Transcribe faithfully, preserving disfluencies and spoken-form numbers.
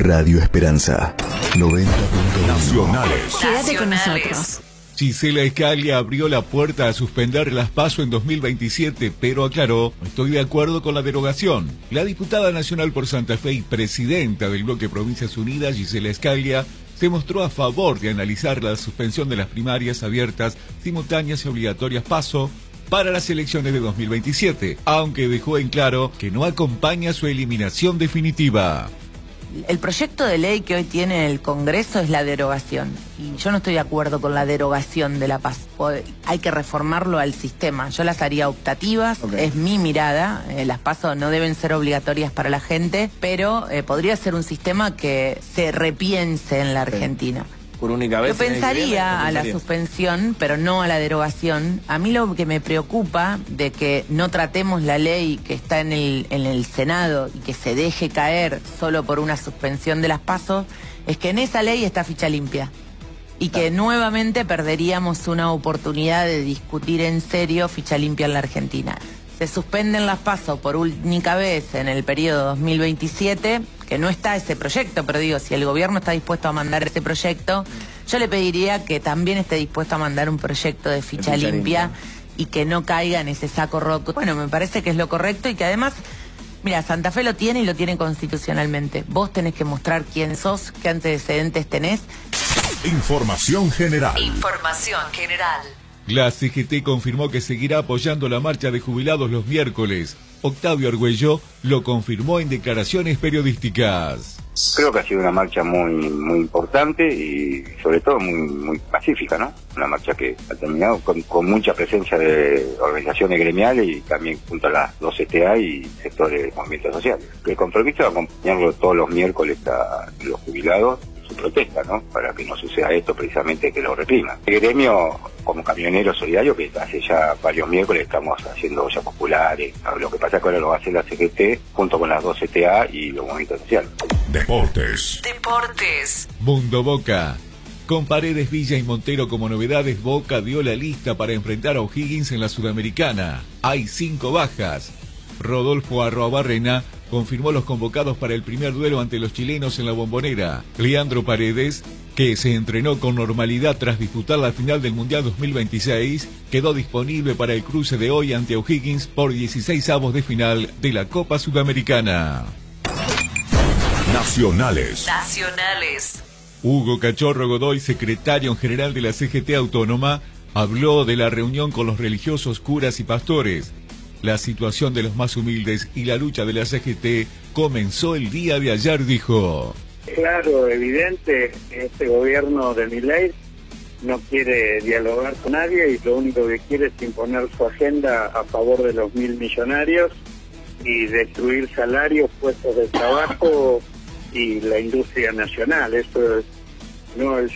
Radio Esperanza, noventa punto uno. Nacionales. Quédate con nosotros. Gisela Scalia abrió la puerta a suspender las PASO en dos mil veintisiete, pero aclaró: no estoy de acuerdo con la derogación. La diputada nacional por Santa Fe y presidenta del bloque Provincias Unidas, Gisela Scalia, se mostró a favor de analizar la suspensión de las primarias abiertas, simultáneas y obligatorias PASO para las elecciones de dos mil veintisiete, aunque dejó en claro que no acompaña su eliminación definitiva. El proyecto de ley que hoy tiene el Congreso es la derogación. Y yo no estoy de acuerdo con la derogación de la PASO. Hay que reformarlo al sistema. Yo las haría optativas, okay. Es mi mirada. Eh, las PASO no deben ser obligatorias para la gente, pero eh, podría ser un sistema que se repiense en la Argentina. Okay. Por única vez. Yo pensaría a la suspensión, pero no a la derogación. A mí lo que me preocupa de que no tratemos la ley que está en el, en el Senado y que se deje caer solo por una suspensión de las PASO, es que en esa ley está ficha limpia. Y que claro. nuevamente perderíamos una oportunidad de discutir en serio ficha limpia en la Argentina. Se suspenden las PASO por única vez en el periodo dos mil veintisiete, que no está ese proyecto, pero digo, si el gobierno está dispuesto a mandar ese proyecto, yo le pediría que también esté dispuesto a mandar un proyecto de ficha, de ficha limpia, limpia y que no caiga en ese saco roto. Bueno, me parece que es lo correcto y que además, mira, Santa Fe lo tiene y lo tiene constitucionalmente. Vos tenés que mostrar quién sos, qué antecedentes tenés. Información general. Información general. La C G T confirmó que seguirá apoyando la marcha de jubilados los miércoles. Octavio Argüello lo confirmó en declaraciones periodísticas. Creo que ha sido una marcha muy muy importante y sobre todo muy muy pacífica, ¿no? Una marcha que ha terminado con, con mucha presencia de organizaciones gremiales y también junto a las dos C T A y sectores de movimientos sociales. El compromiso de acompañarlo todos los miércoles a los jubilados en su protesta, ¿no? Para que no suceda esto precisamente que lo reprima. El gremio, como camionero solidario, que hace ya varios miércoles estamos haciendo ollas populares. Lo que pasa es que ahora lo va a hacer la C G T junto con las dos C T A y los movimientos sociales. Deportes. Deportes. Mundo Boca. Con Paredes, Villa y Montero como novedades, Boca dio la lista para enfrentar a O'Higgins en la Sudamericana. Hay cinco bajas. Rodolfo Arroabarrena confirmó los convocados para el primer duelo ante los chilenos en la Bombonera. Leandro Paredes, que se entrenó con normalidad tras disputar la final del Mundial dos mil veintiséis, quedó disponible para el cruce de hoy ante O'Higgins por dieciseisavos de final de la Copa Sudamericana. Nacionales. Nacionales. Hugo Cachorro Godoy, secretario general de la C G T Autónoma, habló de la reunión con los religiosos, curas y pastores. La situación de los más humildes y la lucha de la C G T comenzó el día de ayer, dijo. Claro, evidente, este gobierno de Milei no quiere dialogar con nadie y lo único que quiere es imponer su agenda a favor de los mil millonarios y destruir salarios, puestos de trabajo y la industria nacional. Eso es, no,